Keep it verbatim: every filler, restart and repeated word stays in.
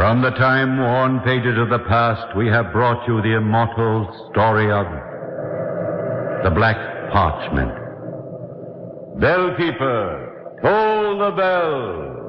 From the time-worn pages of the past, we have brought you the immortal story of the Black Parchment. Bellkeeper, toll the bell.